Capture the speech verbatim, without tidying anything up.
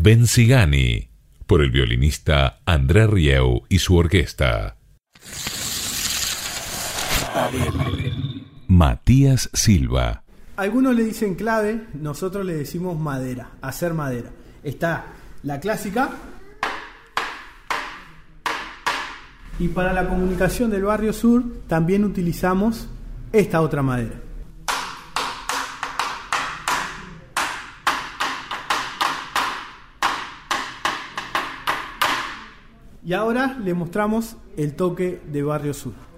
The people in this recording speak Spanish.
Benzigani, por el violinista André Rieu y su orquesta. Matías Silva. Algunos le dicen clave, nosotros le decimos madera, hacer madera. Está la clásica, y para la comunicación del barrio sur también utilizamos esta otra madera. Y ahora le mostramos el toque de barrio sur.